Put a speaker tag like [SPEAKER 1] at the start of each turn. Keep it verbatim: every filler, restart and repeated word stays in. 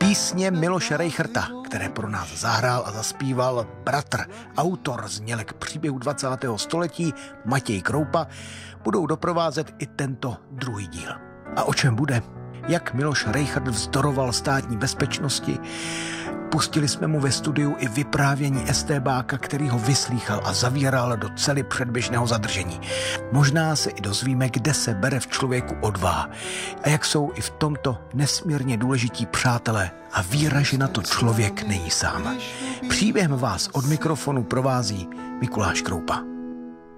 [SPEAKER 1] Písně Miloše Rejchrta, které pro nás zahrál a zaspíval bratr, autor znělek příběhu dvacátého století Matěj Kroupa, budou doprovázet i tento druhý díl. A o čem bude? Jak Miloš Rejchrt vzdoroval státní bezpečnosti? Pustili jsme mu ve studiu i vyprávění estébáka, který ho vyslýchal a zavíral do cely předběžného zadržení. Možná se i dozvíme, kde se bere v člověku odvaha a jak jsou i v tomto nesmírně důležití přátelé a víra, že na to člověk není sám. Příběhem vás od mikrofonu provází Mikuláš Kroupa.